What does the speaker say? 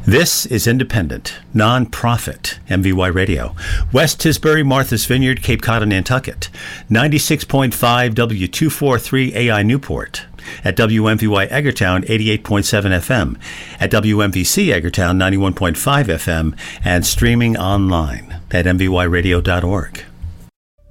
This is independent, non-profit MVY Radio. West Tisbury, Martha's Vineyard, Cape Cod, and Nantucket. 96.5 W243 AI Newport. At WMVY Eggertown, 88.7 FM. At WMVC Eggertown, 91.5 FM. And streaming online at mvyradio.org.